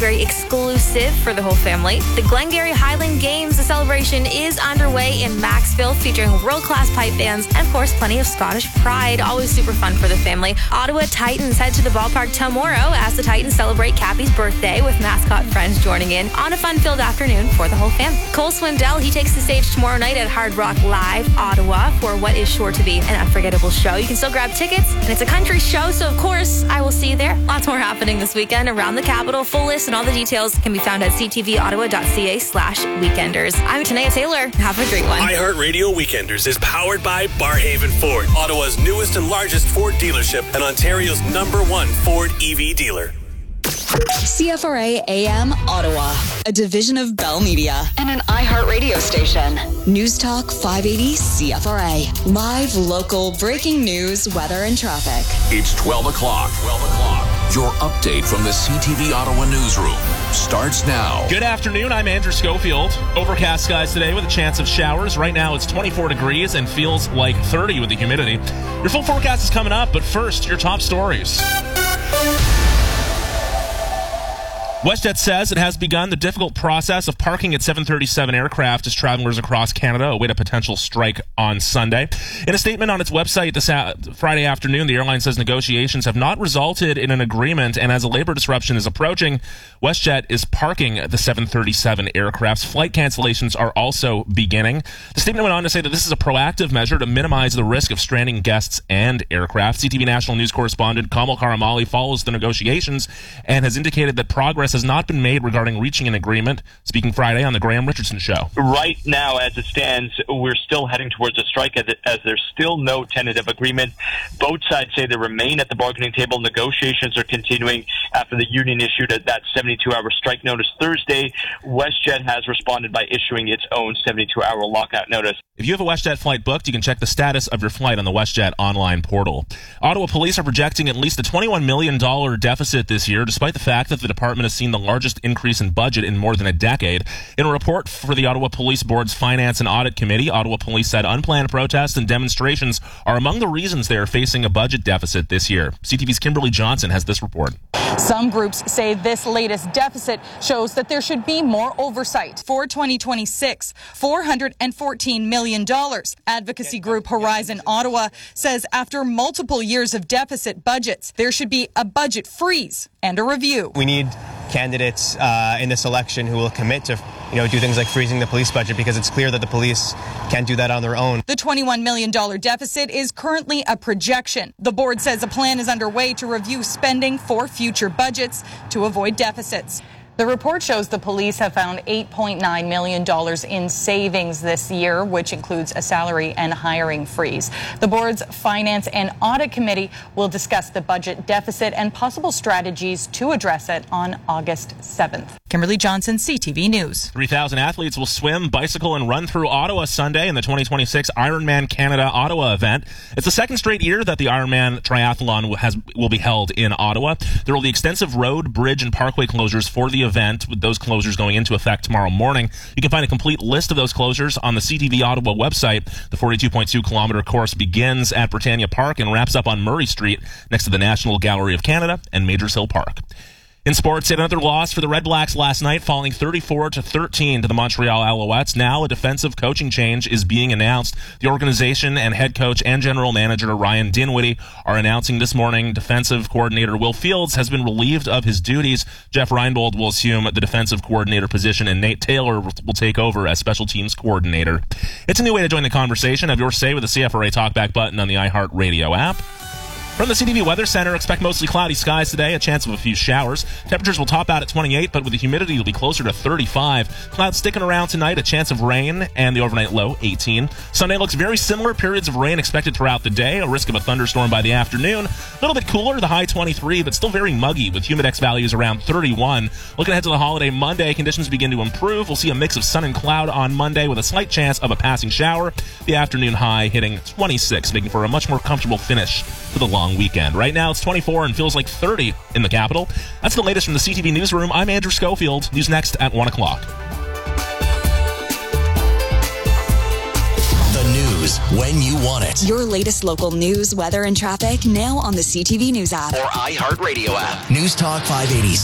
very exclusive for the whole family. The Glengarry Highland Games, the celebration is underway in Maxville, featuring world-class pipe bands and, of course, plenty of Scottish pride. Always super fun for the family. Ottawa Titans head to the ballpark tomorrow as the Titans celebrate Cappy's birthday, with mascot friends joining in on a fun-filled afternoon for the whole fam. Cole Swindell, he takes the stage tomorrow night at Hard Rock Live, Ottawa, for what is sure to be an unforgettable show. You can still grab tickets, and it's a country show, so of course I will see you there. Lots more happening this weekend around the capital. Full list and all the details can be found at ctvottawa.ca/weekenders. I'm Tanea Taylor. Have a great one. iHeartRadio Weekenders is powered by Barhaven Ford, Ottawa's newest and largest Ford dealership and Ontario's #1 Ford EV dealer. CFRA AM Ottawa, a division of Bell Media and an iHeartRadio station. News Talk 580 CFRA. Live, local, breaking news, weather, and traffic. It's 12 o'clock. 12 o'clock. Your update from the CTV Ottawa newsroom starts now. Good afternoon. I'm Andrew Schofield. Overcast skies today with a chance of showers. Right now it's 24 degrees and feels like 30 with the humidity. Your full forecast is coming up, but first, your top stories. WestJet says it has begun the difficult process of parking its 737 aircraft as travelers across Canada await a potential strike on Sunday. In a statement on its website this Friday afternoon, the airline says negotiations have not resulted in an agreement, and as a labor disruption is approaching, WestJet is parking the 737 aircrafts. Flight cancellations are also beginning. The statement went on to say that this is a proactive measure to minimize the risk of stranding guests and aircraft. CTV National News correspondent Kamal Karamali follows the negotiations and has indicated that progress has not been made regarding reaching an agreement, speaking Friday on the Graham Richardson Show. Right now, as it stands, we're still heading towards a strike as there's still no tentative agreement. Both sides say they remain at the bargaining table. Negotiations are continuing after the union issued that 72-hour strike notice Thursday. WestJet has responded by issuing its own 72-hour lockout notice. If you have a WestJet flight booked, you can check the status of your flight on the WestJet online portal. Ottawa police are projecting at least a $21 million deficit this year, despite the fact that the department has seen the largest increase in budget in more than a decade. In a report for the Ottawa Police Board's Finance and Audit Committee, Ottawa Police said unplanned protests and demonstrations are among the reasons they are facing a budget deficit this year. CTV's Kimberly Johnson has this report. Some groups say this latest deficit shows that there should be more oversight. For 2026, $414 million. Advocacy group Horizon Ottawa says after multiple years of deficit budgets, there should be a budget freeze and a review. We need candidates in this election who will commit to, do things like freezing the police budget, because it's clear that the police can't do that on their own. The $21 million deficit is currently a projection. The board says a plan is underway to review spending for future budgets to avoid deficits. The report shows the police have found $8.9 million in savings this year, which includes a salary and hiring freeze. The board's Finance and Audit Committee will discuss the budget deficit and possible strategies to address it on August 7th. Kimberly Johnson, CTV News. 3,000 athletes will swim, bicycle, and run through Ottawa Sunday in the 2026 Ironman Canada Ottawa event. It's the second straight year that the Ironman Triathlon will be held in Ottawa. There will be extensive road, bridge, and parkway closures for the event, with those closures going into effect tomorrow morning. You can find a complete list of those closures on the CTV Ottawa website. The 42.2-kilometer course begins at Britannia Park and wraps up on Murray Street next to the National Gallery of Canada and Majors Hill Park. In sports, another loss for the Red Blacks last night, falling 34-13 to the Montreal Alouettes. Now a defensive coaching change is being announced. The organization and head coach and general manager Ryan Dinwiddie are announcing this morning defensive coordinator Will Fields has been relieved of his duties. Jeff Reinbold will assume the defensive coordinator position, and Nate Taylor will take over as special teams coordinator. It's a new way to join the conversation. Have your say with the CFRA Talkback button on the iHeartRadio app. From the CTV Weather Center, expect mostly cloudy skies today, a chance of a few showers. Temperatures will top out at 28, but with the humidity, it'll be closer to 35. Clouds sticking around tonight, a chance of rain, and the overnight low, 18. Sunday looks very similar, periods of rain expected throughout the day, a risk of a thunderstorm by the afternoon. A little bit cooler, the high 23, but still very muggy with humidex values around 31. Looking ahead to the holiday Monday, conditions begin to improve. We'll see a mix of sun and cloud on Monday with a slight chance of a passing shower. The afternoon high hitting 26, making for a much more comfortable finish for the long weekend. Right now it's 24 and feels like 30 in the capital. That's the latest from the CTV Newsroom. I'm Andrew Schofield. News next at 1 o'clock. The news when you want it. Your latest local news, weather, and traffic now on the CTV News app Or iHeartRadio app. News Talk 580.